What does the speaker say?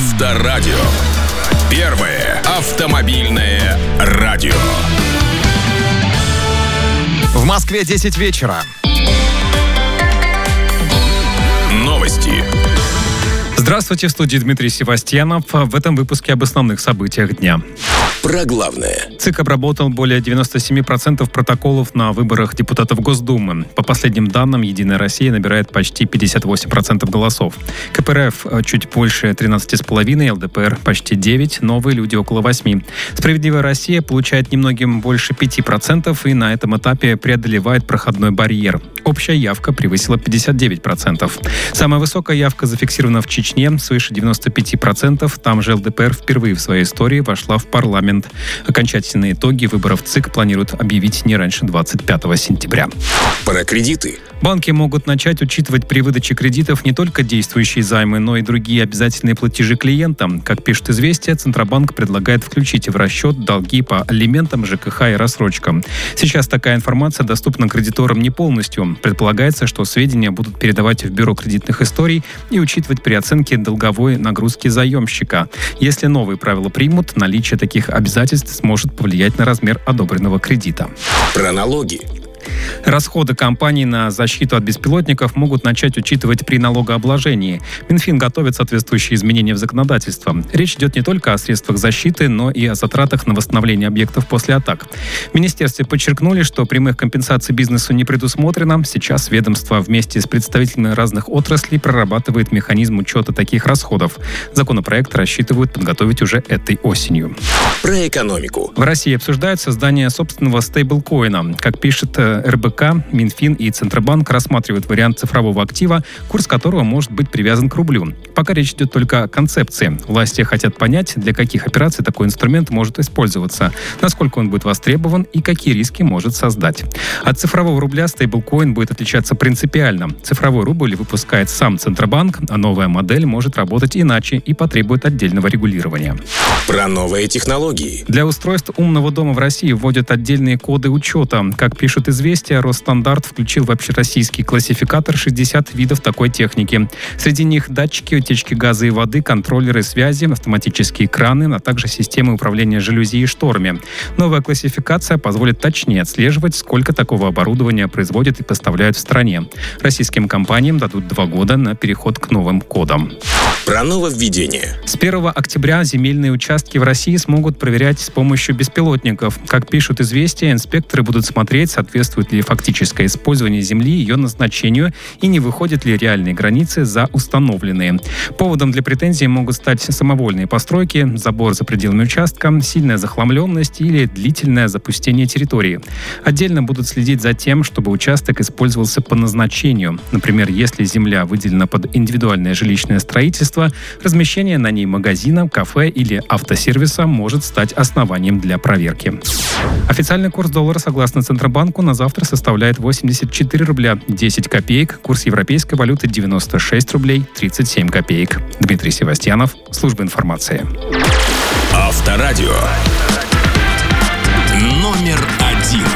Авторадио. Первое автомобильное радио. В Москве 10 вечера. Новости. Здравствуйте, в студии Дмитрий Севастьянов. В этом выпуске об основных событиях дня. Про главное. ЦИК обработал более 97% протоколов на выборах депутатов Госдумы. По последним данным, «Единая Россия» набирает почти 58% голосов. КПРФ чуть больше 13,5%, ЛДПР почти 9%, «Новые люди» около 8%. «Справедливая Россия» получает немногим больше 5% и на этом этапе преодолевает проходной барьер. Общая явка превысила 59%. Самая высокая явка зафиксирована в Чечне, свыше 95%. Там же ЛДПР впервые в своей истории вошла в парламент. Окончательные итоги выборов ЦИК планируют объявить не раньше 25 сентября. Про кредиты. Банки могут начать учитывать при выдаче кредитов не только действующие займы, но и другие обязательные платежи клиентам. Как пишет «Известия», Центробанк предлагает включить в расчет долги по алиментам, ЖКХ и рассрочкам. Сейчас такая информация доступна кредиторам не полностью. Предполагается, что сведения будут передавать в Бюро кредитных историй и учитывать при оценке долговой нагрузки заемщика. Если новые правила примут, наличие таких обязательств сможет повлиять на размер одобренного кредита. Про налоги. Расходы компаний на защиту от беспилотников могут начать учитывать при налогообложении. Минфин готовит соответствующие изменения в законодательство. Речь идет не только о средствах защиты, но и о затратах на восстановление объектов после атак. В министерстве подчеркнули, что прямых компенсаций бизнесу не предусмотрено. Сейчас ведомство вместе с представителями разных отраслей прорабатывает механизм учета таких расходов. Законопроект рассчитывают подготовить уже этой осенью. Про экономику. В России обсуждают создание собственного стейблкоина. Как пишет РБК, Минфин и Центробанк рассматривают вариант цифрового актива, курс которого может быть привязан к рублю. Пока речь идет только о концепции. Власти хотят понять, для каких операций такой инструмент может использоваться, насколько он будет востребован и какие риски может создать. От цифрового рубля стейблкоин будет отличаться принципиально. Цифровой рубль выпускает сам Центробанк, а новая модель может работать иначе и потребует отдельного регулирования. Про новые технологии. Для устройств умного дома в России вводят отдельные коды учета. Как пишут «Известия», Росстандарт включил в общероссийский классификатор 60 видов такой техники. Среди них датчики утечки газа и воды, контроллеры связи, автоматические краны, а также системы управления жалюзи и шторами. Новая классификация позволит точнее отслеживать, сколько такого оборудования производят и поставляют в стране. Российским компаниям дадут 2 года на переход к новым кодам. Про нововведение. С 1 октября земельные участки в России смогут проверять с помощью беспилотников. Как пишут «Известия», инспекторы будут смотреть, соответствует ли фактическое использование земли ее назначению и не выходят ли реальные границы за установленные. Поводом для претензий могут стать самовольные постройки, забор за пределами участка, сильная захламленность или длительное запустение территории. Отдельно будут следить за тем, чтобы участок использовался по назначению. Например, если земля выделена под индивидуальное жилищное строительство, размещение на ней магазина, кафе или автосервиса может стать основанием для проверки. Официальный курс доллара, согласно Центробанку, на завтра составляет 84 рубля 10 копеек. Курс европейской валюты 96 рублей 37 копеек. Дмитрий Севастьянов, служба информации. Авторадио. Номер 1.